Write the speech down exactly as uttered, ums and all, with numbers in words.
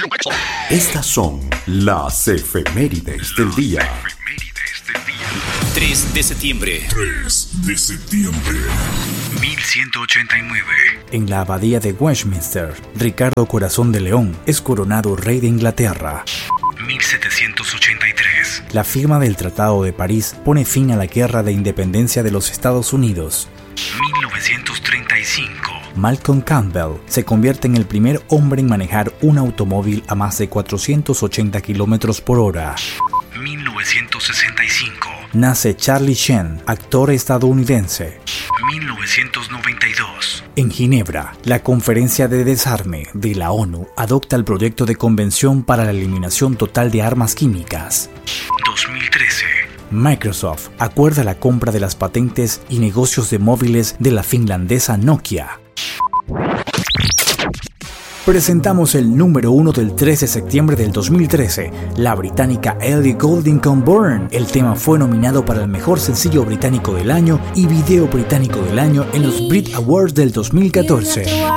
Estas son las efemérides del día. tres de septiembre. tres de septiembre. mil ciento ochenta y nueve. En la abadía de Westminster, Ricardo Corazón de León es coronado rey de Inglaterra. mil setecientos ochenta y tres. La firma del Tratado de París pone fin a la Guerra de Independencia de los Estados Unidos. mil novecientos treinta y cinco. Malcolm Campbell se convierte en el primer hombre en manejar un automóvil a más de cuatrocientos ochenta kilómetros por hora. mil novecientos sesenta y cinco. Nace Charlie Sheen, actor estadounidense. mil novecientos noventa y dos. En Ginebra, la Conferencia de Desarme de la ONU adopta el proyecto de Convención para la Eliminación Total de Armas Químicas. dos mil trece. Microsoft acuerda la compra de las patentes y negocios de móviles de la finlandesa Nokia. Presentamos el número uno del tres de septiembre del dos mil trece, la británica Ellie Goulding con Burn. El tema fue nominado para el mejor sencillo británico del año y video británico del año en los Brit Awards del dos mil catorce.